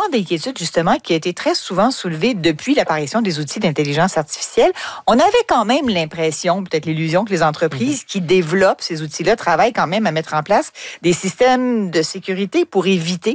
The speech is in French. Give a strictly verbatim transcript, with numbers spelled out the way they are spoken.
genre d'inquiétude, justement, qui a été très souvent soulevée depuis l'apparition des outils d'intelligence artificielle. On avait quand même l'impression, peut-être l'illusion, que les entreprises qui développent ces outils-là travaillent quand même à mettre en place des systèmes de sécurité pour éviter